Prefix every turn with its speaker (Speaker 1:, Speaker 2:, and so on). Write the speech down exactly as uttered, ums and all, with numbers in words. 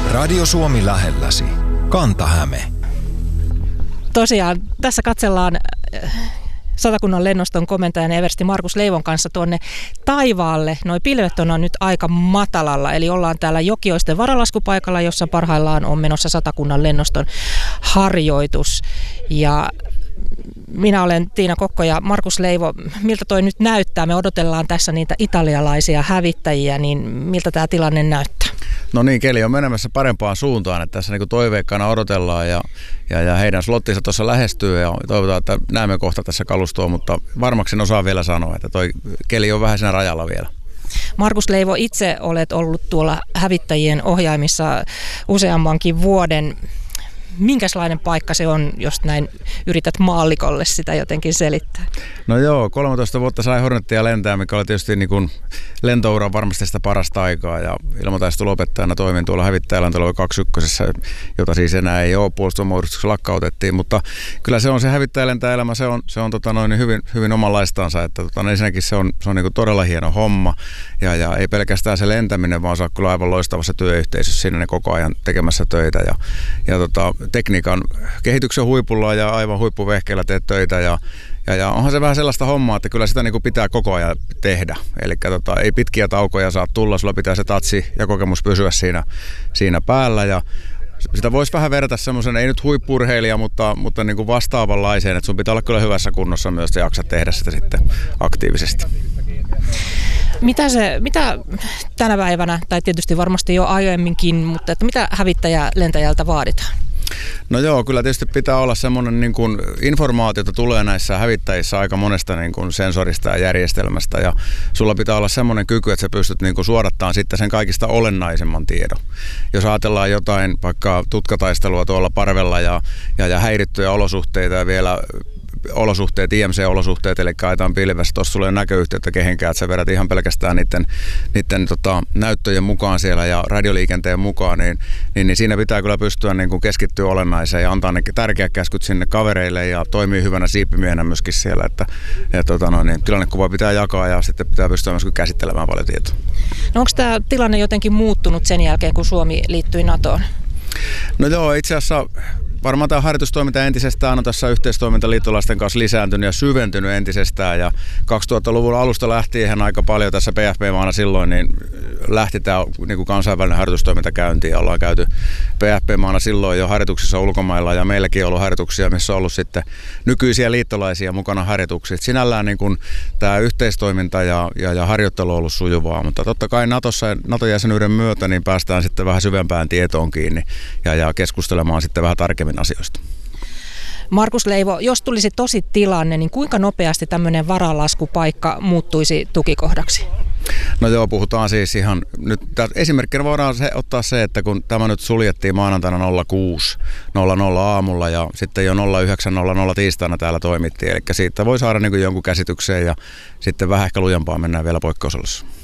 Speaker 1: Radio Suomi lähelläsi. Kanta-Häme.
Speaker 2: Tosiaan tässä katsellaan Satakunnan lennoston komentajan eversti Markus Leivon kanssa tuonne taivaalle. Noi pilvet on nyt aika matalalla, eli ollaan täällä Jokioisten varalaskupaikalla, jossa parhaillaan on menossa Satakunnan lennoston harjoitus. Ja minä olen Tiina Kokko ja Markus Leivo. Miltä toi nyt näyttää? Me odotellaan tässä niitä italialaisia hävittäjiä, niin miltä tämä tilanne näyttää?
Speaker 3: No niin, keli on menemässä parempaan suuntaan, että tässä niin toiveikkaana odotellaan ja, ja, ja heidän slottinsa tuossa lähestyy ja toivotaan, että näemme kohta tässä kalustoa, mutta varmaksi en osaa vielä sanoa, että toi keli on vähän siinä rajalla vielä.
Speaker 2: Markus Leivo, itse olet ollut tuolla hävittäjien ohjaimissa useammankin vuoden. Minkälainen paikka se on, jos näin yrität maallikolle sitä jotenkin selittää?
Speaker 3: No joo, kolmetoista vuotta sai Hornettia lentää, mikä oli tietysti niin kuin lentouran varmasti sitä parasta aikaa. Ja ilmataistelopettajana toimin tuolla hävittäjälentoalue kaksikymmentäyksi, jota siis enää ei ole, puolustusvoimauudistuksessa lakkautettiin. Mutta kyllä se on se hävittäjälentäelämä, se on, se on tota noin hyvin, hyvin omanlaistansa. Että tota, ensinnäkin se on, se on niin kuin todella hieno homma. Ja, ja ei pelkästään se lentäminen, vaan se on kyllä aivan loistavassa työyhteisössä siinä ne koko ajan tekemässä töitä. Ja, ja tota, tekniikan kehityksen huipulla ja aivan huippuvehkeillä teet töitä ja, ja, ja onhan se vähän sellaista hommaa, että kyllä sitä niin kuin pitää koko ajan tehdä. Eli tota, ei pitkiä taukoja saa tulla, sulla pitää se tatsi ja kokemus pysyä siinä, siinä päällä ja sitä voisi vähän verrata semmoisen, ei nyt huippu-urheilija, mutta, mutta niin kuin vastaavanlaiseen, että sun pitää olla kyllä hyvässä kunnossa myös ja jaksa tehdä sitä sitten aktiivisesti.
Speaker 2: Mitä, se, mitä tänä päivänä, tai tietysti varmasti jo aiemminkin, mutta että mitä hävittäjälentäjältä vaaditaan?
Speaker 3: No joo, kyllä tietysti pitää olla semmoinen niin kuin informaatiota tulee näissä hävittäjissä aika monesta niin kuin sensorista ja järjestelmästä ja sulla pitää olla semmoinen kyky, että sä pystyt niin kuin suodattamaan sitten sen kaikista olennaisemman tiedon. Jos ajatellaan jotain vaikka tutkataistelua tuolla parvella ja, ja, ja häirittyjä olosuhteita ja vielä olosuhteet, I M C-olosuhteet, eli ajetaan pilvessä, tuossa sulla ei ole näköyhteyttä kehenkään, että sä vedät ihan pelkästään niiden, niiden tota, näyttöjen mukaan siellä ja radioliikenteen mukaan, niin, niin, niin siinä pitää kyllä pystyä niin kuin keskittyä olennaiseen ja antaa ne tärkeät käskyt sinne kavereille ja toimii hyvänä siippimiehenä myöskin siellä, että ja, tota, no, niin, tilannekuva pitää jakaa ja sitten pitää pystyä myöskin käsittelemään paljon tietoa.
Speaker 2: No onko tämä tilanne jotenkin muuttunut sen jälkeen, kun Suomi liittyi NATOon?
Speaker 3: No joo, itse asiassa varmaan tämä harjoitustoiminta entisestään on tässä yhteistoiminta liittolaisten kanssa lisääntynyt ja syventynyt entisestään ja kaksituhattaluvun alusta lähtien aika paljon tässä P F P-maana silloin niin lähti tämä niin kuin kansainvälinen harjoitustoiminta käyntiin ja ollaan käyty P F P-maana silloin jo harjoituksissa ulkomailla ja meilläkin on ollut harjoituksia, missä on ollut sitten nykyisiä liittolaisia mukana harjoituksissa. Sinällään niin kuin tämä yhteistoiminta ja, ja, ja harjoittelu on ollut sujuvaa, mutta totta kai Natossa, NATO-jäsenyyden myötä niin päästään sitten vähän syvempään tietoon kiinni ja, ja keskustelemaan sitten vähän tarkemmin asioista.
Speaker 2: Markus Leivo, jos tulisi tosi tilanne, niin kuinka nopeasti tämmöinen varalaskupaikka muuttuisi tukikohdaksi?
Speaker 3: No joo, puhutaan siis ihan, nyt esimerkkinä voidaan se, ottaa se, että kun tämä nyt suljettiin maanantaina nolla kuusi nolla nolla aamulla ja sitten jo nolla yhdeksän nolla nolla tiistaina täällä toimittiin, eli siitä voi saada niin kuin jonkun käsityksen ja sitten vähän ehkä lujempaa mennään vielä poikkeusolossa.